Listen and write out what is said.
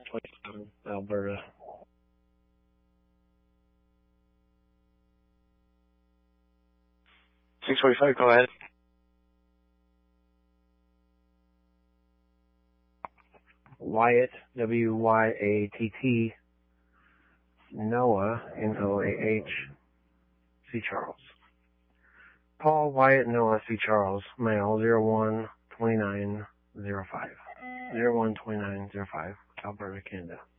27, Alberta. 645, go ahead. Wyatt, W-Y-A-T-T, Noah, N-O-A-H, C. Charles. Paul Wyatt Noah C. Charles, male, 01-2905. 01-2905, Alberta, Canada.